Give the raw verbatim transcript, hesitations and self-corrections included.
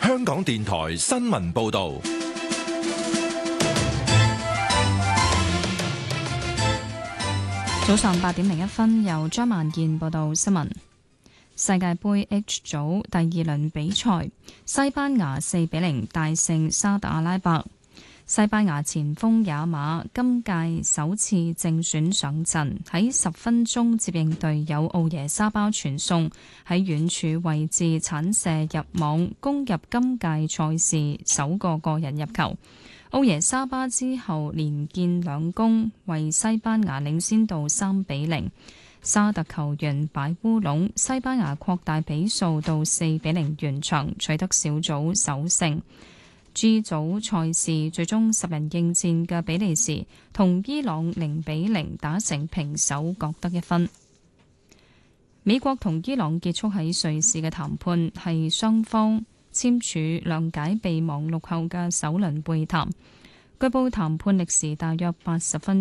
香港電台新聞報道。 早上八點零一分，由張萬燕報道新聞。世界盃 H 組第二輪比賽，西班牙四比零大勝沙特阿拉伯。西班牙前鋒也馬今屆首次正選上陣，喺十分鐘接應隊友奧耶沙巴傳送，喺遠處位置鏟射入網，攻入今屆賽事首個個人入球。奧耶沙巴之後連建兩功，為西班牙領先到三比零。沙特球員擺烏龍，西班牙擴大比數到四比零完場，取得小組首勝。G 組賽事最終十人應戰嘅比利時同伊朗零比零打成平手，各得一分。美國同伊朗結束喺瑞士嘅談判，係雙方簽署諒解備忘錄後嘅首輪會談。據報談判歷時大約八十分